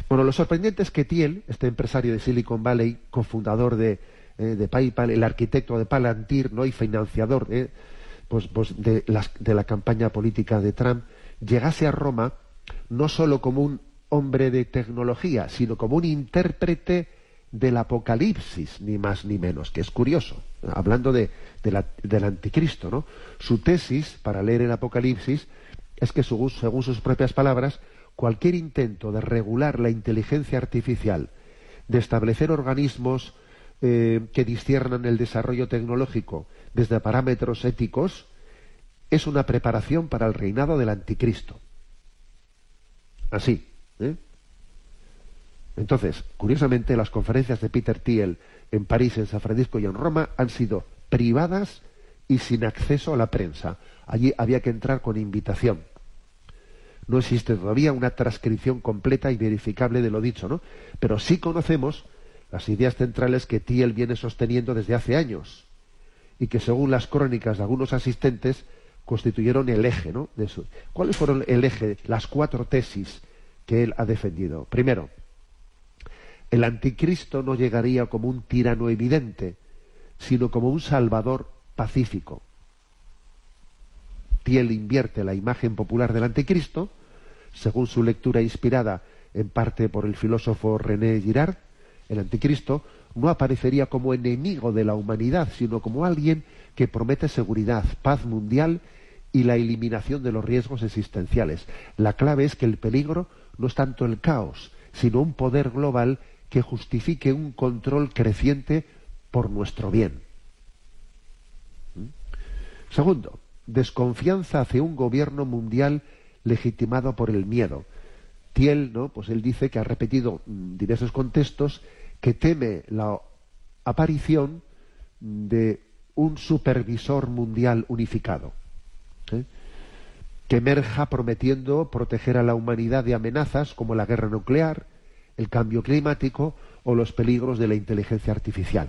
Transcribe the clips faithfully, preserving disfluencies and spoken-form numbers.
Bueno, lo sorprendente es que Thiel, este empresario de Silicon Valley, cofundador de, eh, de PayPal, el arquitecto de Palantir, ¿no? Y financiador eh, pues, pues de, las, de la campaña política de Trump, llegase a Roma no solo como un hombre de tecnología, sino como un intérprete del Apocalipsis, ni más ni menos, que es curioso, hablando de, de la, del anticristo, ¿no? Su tesis para leer el Apocalipsis es que, según, según sus propias palabras, cualquier intento de regular la inteligencia artificial, de establecer organismos eh, que disciernan el desarrollo tecnológico desde parámetros éticos, es una preparación para el reinado del anticristo. Así, ¿eh? Entonces, curiosamente, las conferencias de Peter Thiel en París, en San Francisco y en Roma han sido privadas y sin acceso a la prensa. Allí había que entrar con invitación. No existe todavía una transcripción completa y verificable de lo dicho, ¿no? Pero sí conocemos las ideas centrales que Thiel viene sosteniendo desde hace años y que, según las crónicas de algunos asistentes, constituyeron el eje, ¿no? De eso. ¿Cuáles fueron el eje, las cuatro tesis que él ha defendido? Primero, el anticristo no llegaría como un tirano evidente, sino como un salvador pacífico. Thiel invierte la imagen popular del anticristo, según su lectura inspirada en parte por el filósofo René Girard. El anticristo no aparecería como enemigo de la humanidad, sino como alguien que promete seguridad, paz mundial y la eliminación de los riesgos existenciales. La clave es que el peligro no es tanto el caos, sino un poder global que justifique un control creciente por nuestro bien. ¿Mm? Segundo, desconfianza hacia un gobierno mundial legitimado por el miedo. Thiel, ¿no? Pues él dice que ha repetido en diversos contextos que teme la aparición de un supervisor mundial unificado, ¿eh? que emerja prometiendo proteger a la humanidad de amenazas como la guerra nuclear, el cambio climático o los peligros de la inteligencia artificial.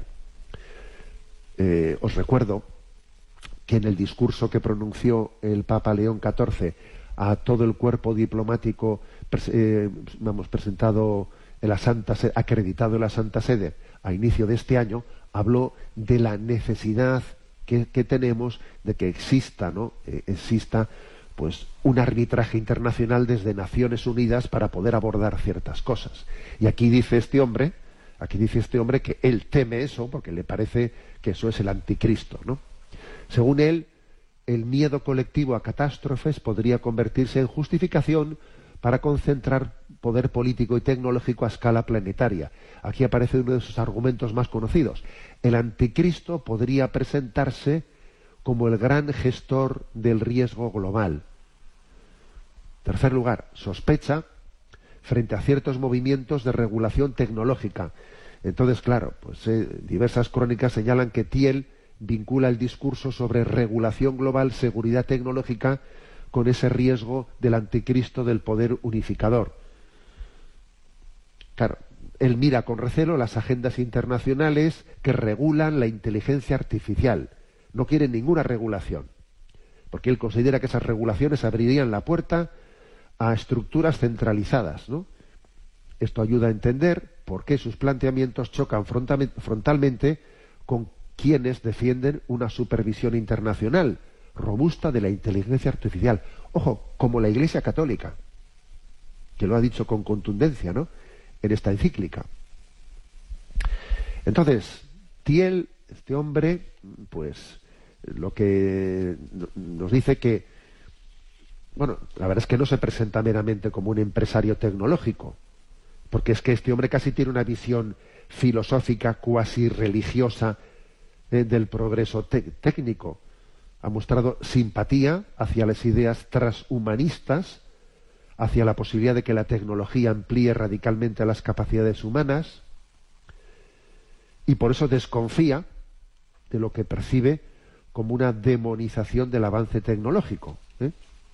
Eh, os recuerdo que en el discurso que pronunció el Papa León catorce a todo el cuerpo diplomático eh, vamos, presentado en la Santa Sede, acreditado en la Santa Sede a inicio de este año, habló de la necesidad que, que tenemos de que exista, ¿no? Eh, exista pues un arbitraje internacional desde Naciones Unidas para poder abordar ciertas cosas. Y aquí dice este hombre, aquí dice este hombre que él teme eso porque le parece que eso es el anticristo, ¿no? Según él, el miedo colectivo a catástrofes podría convertirse en justificación para concentrar poder político y tecnológico a escala planetaria. Aquí aparece uno de sus argumentos más conocidos. El anticristo podría presentarse como el gran gestor del riesgo global. Tercer lugar, sospecha frente a ciertos movimientos de regulación tecnológica. Entonces, claro, pues eh, diversas crónicas señalan que Thiel vincula el discurso sobre regulación global, seguridad tecnológica, con ese riesgo del anticristo del poder unificador. Claro, él mira con recelo las agendas internacionales que regulan la inteligencia artificial. No quiere ninguna regulación, porque él considera que esas regulaciones abrirían la puerta a estructuras centralizadas, ¿no? Esto ayuda a entender por qué sus planteamientos chocan frontalmente con quienes defienden una supervisión internacional robusta de la inteligencia artificial. Ojo, como la Iglesia Católica, que lo ha dicho con contundencia, ¿no?, en esta encíclica. Entonces, Thiel, este hombre, pues lo que nos dice que, bueno, la verdad es que no se presenta meramente como un empresario tecnológico, porque es que este hombre casi tiene una visión filosófica, cuasi religiosa, eh, del progreso técnico. Ha mostrado simpatía hacia las ideas transhumanistas, hacia la posibilidad de que la tecnología amplíe radicalmente las capacidades humanas, y por eso desconfía de lo que percibe como una demonización del avance tecnológico, ¿eh?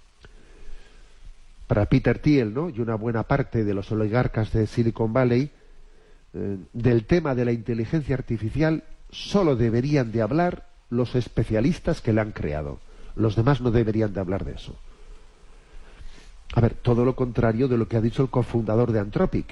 Para Peter Thiel, ¿no?, y una buena parte de los oligarcas de Silicon Valley, eh, del tema de la inteligencia artificial solo deberían de hablar los especialistas que la han creado. Los demás no deberían de hablar de eso. A ver, todo lo contrario de lo que ha dicho el cofundador de Anthropic,